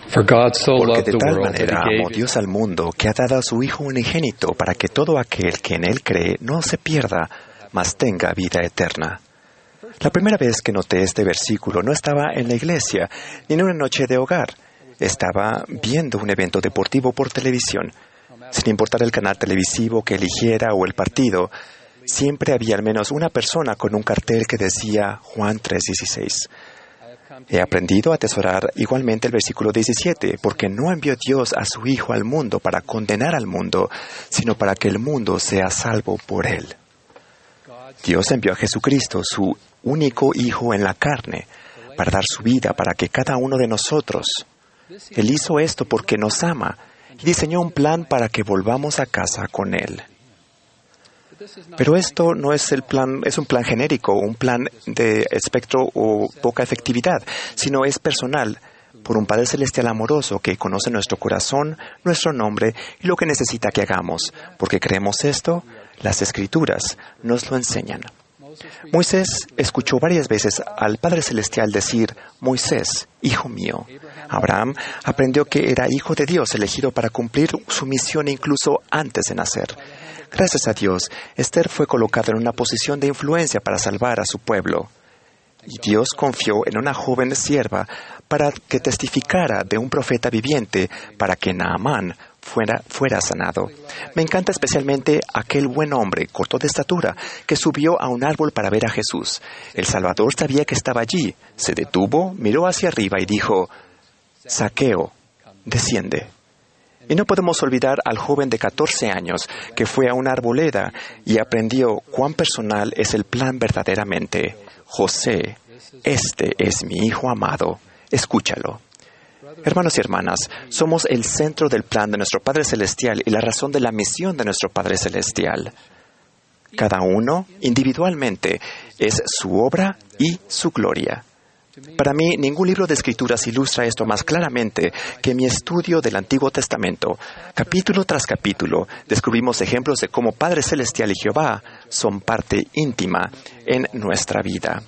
For God so Porque loved de the tal world that manera he amó gave Dios al mundo que ha dado a su Hijo unigénito para que todo aquel que en Él cree no se pierda, mas tenga vida eterna. La primera vez que noté este versículo no estaba en la iglesia ni en una noche de hogar. Estaba viendo un evento deportivo por televisión. Sin importar el canal televisivo que eligiera o el partido, siempre había al menos una persona con un cartel que decía Juan 3:16. He aprendido a atesorar igualmente el versículo 17, porque no envió Dios a su Hijo al mundo para condenar al mundo, sino para que el mundo sea salvo por Él. Dios envió a Jesucristo, su único Hijo en la carne, para dar su vida para que cada uno de nosotros. Él hizo esto porque nos ama y diseñó un plan para que volvamos a casa con Él. Pero esto no es el plan, es un plan genérico, un plan de espectro o poca efectividad, sino es personal, por un Padre Celestial amoroso que conoce nuestro corazón, nuestro nombre y lo que necesita que hagamos. Porque creemos esto, las Escrituras nos lo enseñan. Moisés escuchó varias veces al Padre Celestial decir, Moisés, hijo mío. Abraham aprendió que era hijo de Dios, elegido para cumplir su misión incluso antes de nacer. Gracias a Dios, Esther fue colocada en una posición de influencia para salvar a su pueblo. Y Dios confió en una joven sierva para que testificara de un profeta viviente para que Naamán fuera sanado. Me encanta especialmente aquel buen hombre, corto de estatura, que subió a un árbol para ver a Jesús. El Salvador sabía que estaba allí. Se detuvo, miró hacia arriba y dijo, Zaqueo, desciende. Y no podemos olvidar al joven de 14 años que fue a una arboleda y aprendió cuán personal es el plan verdaderamente. José, este es mi hijo amado, escúchalo. Hermanos y hermanas, somos el centro del plan de nuestro Padre Celestial y la razón de la misión de nuestro Padre Celestial. Cada uno, individualmente, es su obra y su gloria. Para mí, ningún libro de Escrituras ilustra esto más claramente que mi estudio del Antiguo Testamento. Capítulo tras capítulo, descubrimos ejemplos de cómo Padre Celestial y Jehová son parte íntima en nuestra vida.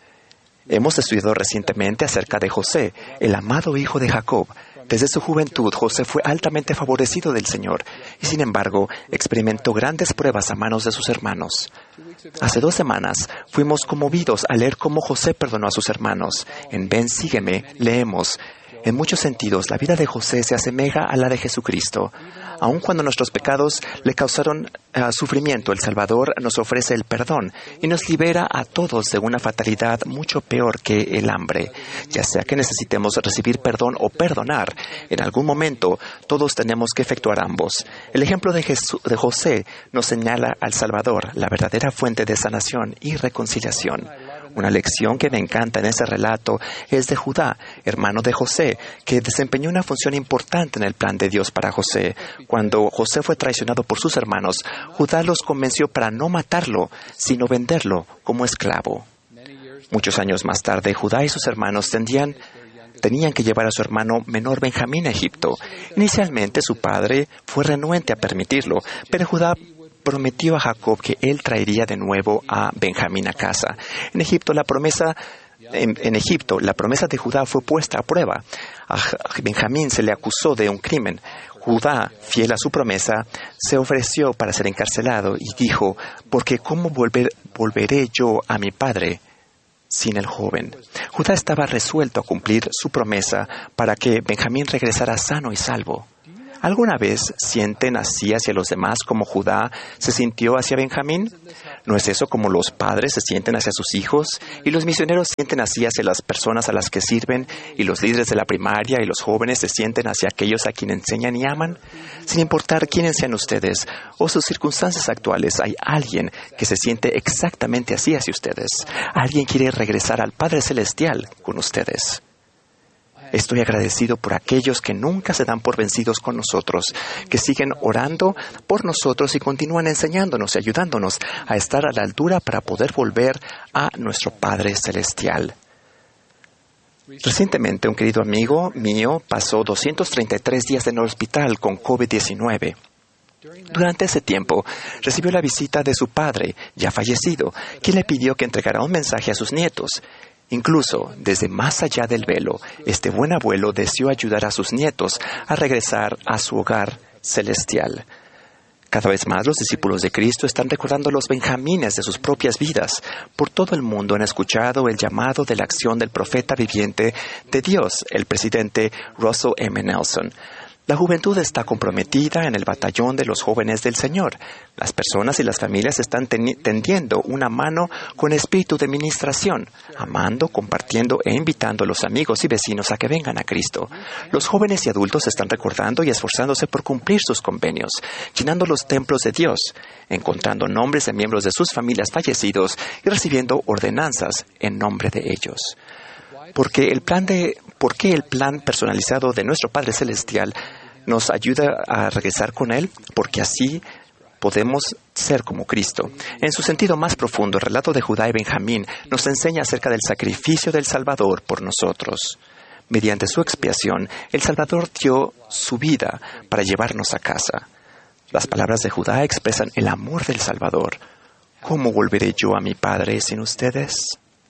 Hemos estudiado recientemente acerca de José, el amado hijo de Jacob. Desde su juventud, José fue altamente favorecido del Señor y, sin embargo, experimentó grandes pruebas a manos de sus hermanos. Hace 2 semanas fuimos conmovidos al leer cómo José perdonó a sus hermanos. En Ven, sígueme, leemos, en muchos sentidos, la vida de José se asemeja a la de Jesucristo. Aun cuando nuestros pecados le causaron sufrimiento, el Salvador nos ofrece el perdón y nos libera a todos de una fatalidad mucho peor que el hambre. Ya sea que necesitemos recibir perdón o perdonar, en algún momento todos tenemos que efectuar ambos. El ejemplo de José nos señala al Salvador, la verdadera fuente de sanación y reconciliación. Una lección que me encanta en ese relato es de Judá, hermano de José, que desempeñó una función importante en el plan de Dios para José. Cuando José fue traicionado por sus hermanos, Judá los convenció para no matarlo, sino venderlo como esclavo. Muchos años más tarde, Judá y sus hermanos tenían que llevar a su hermano menor Benjamín a Egipto. Inicialmente, su padre fue renuente a permitirlo, pero Judá prometió a Jacob que él traería de nuevo a Benjamín a casa. En Egipto, la promesa de Judá fue puesta a prueba. A Benjamín se le acusó de un crimen. Judá, fiel a su promesa, se ofreció para ser encarcelado y dijo, porque ¿cómo volveré yo a mi padre sin el joven? Judá estaba resuelto a cumplir su promesa para que Benjamín regresara sano y salvo. ¿Alguna vez sienten así hacia los demás como Judá se sintió hacia Benjamín? ¿No es eso como los padres se sienten hacia sus hijos? ¿Y los misioneros sienten así hacia las personas a las que sirven? ¿Y los líderes de la primaria y los jóvenes se sienten hacia aquellos a quienes enseñan y aman? Sin importar quiénes sean ustedes o sus circunstancias actuales, hay alguien que se siente exactamente así hacia ustedes. Alguien quiere regresar al Padre Celestial con ustedes. Estoy agradecido por aquellos que nunca se dan por vencidos con nosotros, que siguen orando por nosotros y continúan enseñándonos y ayudándonos a estar a la altura para poder volver a nuestro Padre Celestial. Recientemente, un querido amigo mío pasó 233 días en el hospital con COVID-19. Durante ese tiempo, recibió la visita de su padre, ya fallecido, quien le pidió que entregara un mensaje a sus nietos. Incluso desde más allá del velo, este buen abuelo deseó ayudar a sus nietos a regresar a su hogar celestial. Cada vez más los discípulos de Cristo están recordando los benjamines de sus propias vidas. Por todo el mundo han escuchado el llamado de la acción del profeta viviente de Dios, el presidente Russell M. Nelson. La juventud está comprometida en el batallón de los jóvenes del Señor. Las personas y las familias están tendiendo una mano con espíritu de ministración, amando, compartiendo e invitando a los amigos y vecinos a que vengan a Cristo. Los jóvenes y adultos están recordando y esforzándose por cumplir sus convenios, llenando los templos de Dios, encontrando nombres de miembros de sus familias fallecidos y recibiendo ordenanzas en nombre de ellos. ¿Por qué el plan personalizado de nuestro Padre Celestial nos ayuda a regresar con Él? Porque así podemos ser como Cristo. En su sentido más profundo, el relato de Judá y Benjamín nos enseña acerca del sacrificio del Salvador por nosotros. Mediante su expiación, el Salvador dio su vida para llevarnos a casa. Las palabras de Judá expresan el amor del Salvador. ¿Cómo volveré yo a mi Padre sin ustedes?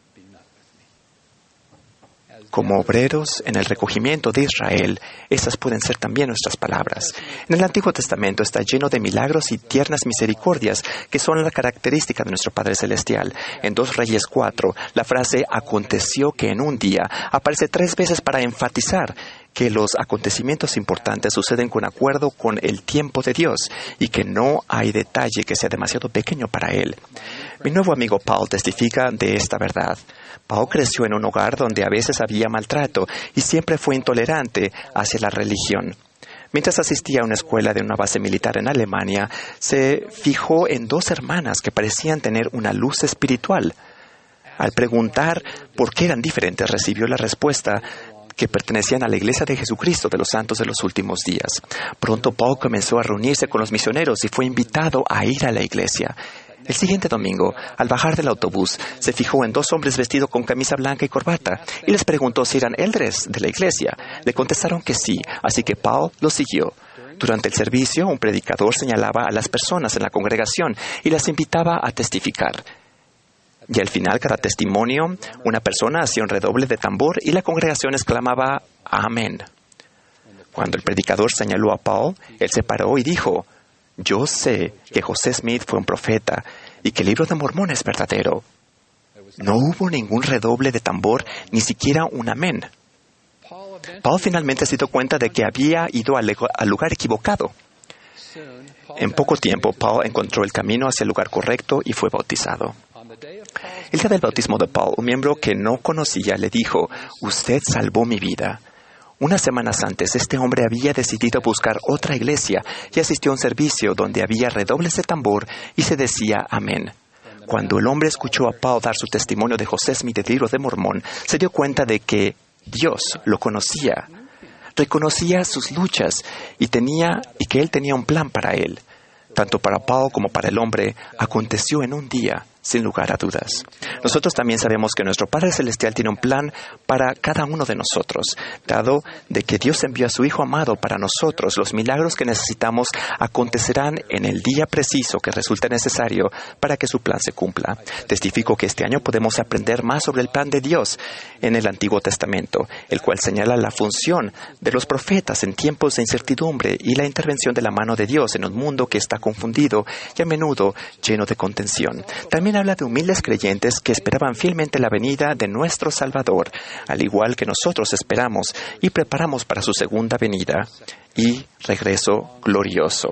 Como obreros en el recogimiento de Israel, esas pueden ser también nuestras palabras. En el Antiguo Testamento está lleno de milagros y tiernas misericordias que son la característica de nuestro Padre Celestial. En 2 Reyes 4, la frase «aconteció que en un día» aparece 3 veces para enfatizar que los acontecimientos importantes suceden con acuerdo con el tiempo de Dios y que no hay detalle que sea demasiado pequeño para Él. Mi nuevo amigo Paul testifica de esta verdad. Paul creció en un hogar donde a veces había maltrato y siempre fue intolerante hacia la religión. Mientras asistía a una escuela de una base militar en Alemania, se fijó en 2 hermanas que parecían tener una luz espiritual. Al preguntar por qué eran diferentes, recibió la respuesta que pertenecían a la Iglesia de Jesucristo de los Santos de los Últimos Días. Pronto Paul comenzó a reunirse con los misioneros y fue invitado a ir a la iglesia. El siguiente domingo, al bajar del autobús, se fijó en 2 hombres vestidos con camisa blanca y corbata y les preguntó si eran élderes de la iglesia. Le contestaron que sí, así que Paul los siguió. Durante el servicio, un predicador señalaba a las personas en la congregación y las invitaba a testificar. Y al final, cada testimonio, una persona hacía un redoble de tambor y la congregación exclamaba «Amén». Cuando el predicador señaló a Paul, él se paró y dijo: «Yo sé que José Smith fue un profeta y que el libro de Mormón es verdadero». No hubo ningún redoble de tambor, ni siquiera un amén. Paul finalmente se dio cuenta de que había ido al lugar equivocado. En poco tiempo, Paul encontró el camino hacia el lugar correcto y fue bautizado. El día del bautismo de Paul, un miembro que no conocía le dijo: «Usted salvó mi vida». Unas semanas antes, este hombre había decidido buscar otra iglesia y asistió a un servicio donde había redobles de tambor y se decía amén. Cuando el hombre escuchó a Paul dar su testimonio de José Smith del libro de Mormón, se dio cuenta de que Dios lo conocía, reconocía sus luchas y que Él tenía un plan para él. Tanto para Paul como para el hombre, aconteció en un día, sin lugar a dudas. Nosotros también sabemos que nuestro Padre Celestial tiene un plan para cada uno de nosotros. Dado de que Dios envió a su Hijo amado para nosotros, los milagros que necesitamos acontecerán en el día preciso que resulte necesario para que su plan se cumpla. Testifico que este año podemos aprender más sobre el plan de Dios en el Antiguo Testamento, el cual señala la función de los profetas en tiempos de incertidumbre y la intervención de la mano de Dios en un mundo que está confundido y a menudo lleno de contención. También habla de humildes creyentes que esperaban fielmente la venida de nuestro Salvador, al igual que nosotros esperamos y preparamos para su segunda venida y regreso glorioso.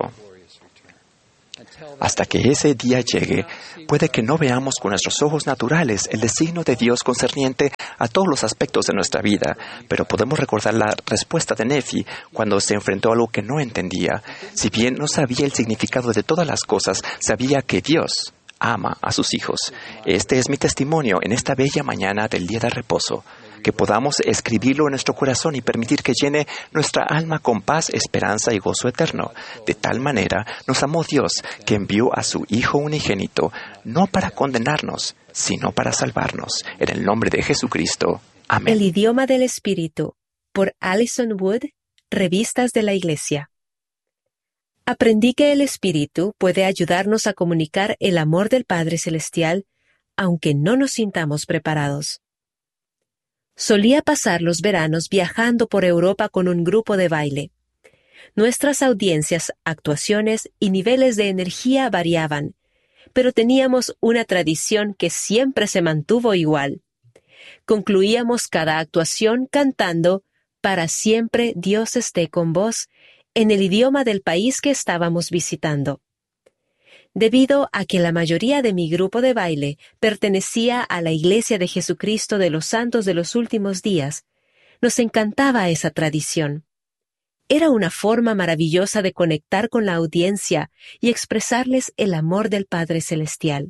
Hasta que ese día llegue, puede que no veamos con nuestros ojos naturales el designio de Dios concerniente a todos los aspectos de nuestra vida, pero podemos recordar la respuesta de Nefi cuando se enfrentó a algo que no entendía. Si bien no sabía el significado de todas las cosas, sabía que Dios ama a sus hijos. Este es mi testimonio en esta bella mañana del día de reposo, que podamos escribirlo en nuestro corazón y permitir que llene nuestra alma con paz, esperanza y gozo eterno. De tal manera nos amó Dios, que envió a su Hijo unigénito, no para condenarnos, sino para salvarnos. En el nombre de Jesucristo. Amén. El idioma del Espíritu, por Allison Wood, Revistas de la Iglesia. Aprendí que el Espíritu puede ayudarnos a comunicar el amor del Padre Celestial, aunque no nos sintamos preparados. Solía pasar los veranos viajando por Europa con un grupo de baile. Nuestras audiencias, actuaciones y niveles de energía variaban, pero teníamos una tradición que siempre se mantuvo igual. Concluíamos cada actuación cantando «Para siempre Dios esté con vos» en el idioma del país que estábamos visitando. Debido a que la mayoría de mi grupo de baile pertenecía a la Iglesia de Jesucristo de los Santos de los Últimos Días, nos encantaba esa tradición. Era una forma maravillosa de conectar con la audiencia y expresarles el amor del Padre Celestial.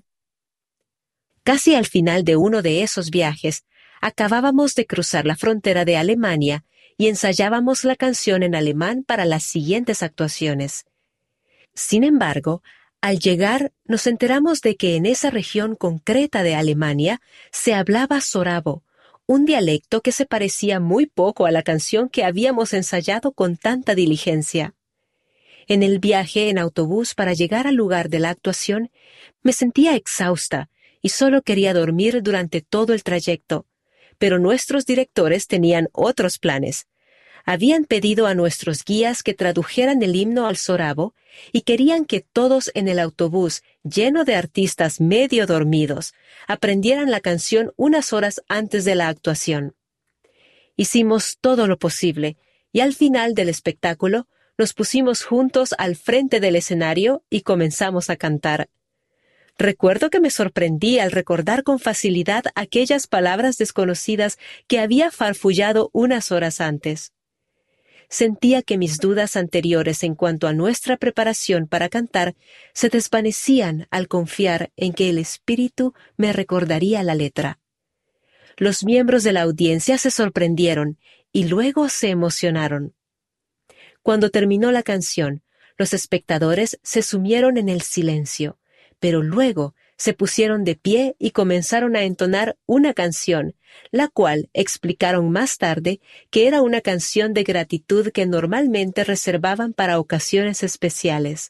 Casi al final de uno de esos viajes, acabábamos de cruzar la frontera de Alemania y ensayábamos la canción en alemán para las siguientes actuaciones. Sin embargo, al llegar nos enteramos de que en esa región concreta de Alemania se hablaba sorabo, un dialecto que se parecía muy poco a la canción que habíamos ensayado con tanta diligencia. En el viaje en autobús para llegar al lugar de la actuación, me sentía exhausta y solo quería dormir durante todo el trayecto. Pero nuestros directores tenían otros planes. Habían pedido a nuestros guías que tradujeran el himno al sorabo y querían que todos en el autobús, lleno de artistas medio dormidos, aprendieran la canción unas horas antes de la actuación. Hicimos todo lo posible y al final del espectáculo nos pusimos juntos al frente del escenario y comenzamos a cantar. Recuerdo que me sorprendí al recordar con facilidad aquellas palabras desconocidas que había farfullado unas horas antes. Sentía que mis dudas anteriores en cuanto a nuestra preparación para cantar se desvanecían al confiar en que el Espíritu me recordaría la letra. Los miembros de la audiencia se sorprendieron y luego se emocionaron. Cuando terminó la canción, los espectadores se sumieron en el silencio, pero luego se pusieron de pie y comenzaron a entonar una canción, la cual explicaron más tarde que era una canción de gratitud que normalmente reservaban para ocasiones especiales.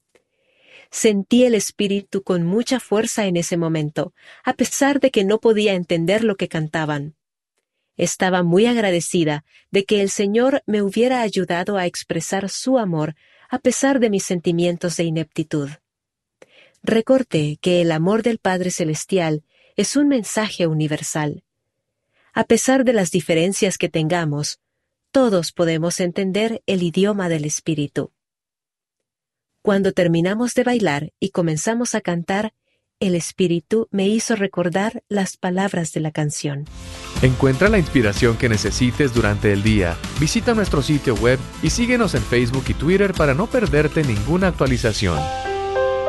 Sentí el Espíritu con mucha fuerza en ese momento, a pesar de que no podía entender lo que cantaban. Estaba muy agradecida de que el Señor me hubiera ayudado a expresar su amor a pesar de mis sentimientos de ineptitud. Recordé que el amor del Padre Celestial es un mensaje universal. A pesar de las diferencias que tengamos, todos podemos entender el idioma del Espíritu. Cuando terminamos de bailar y comenzamos a cantar, el Espíritu me hizo recordar las palabras de la canción. Encuentra la inspiración que necesites durante el día. Visita nuestro sitio web y síguenos en Facebook y Twitter para no perderte ninguna actualización.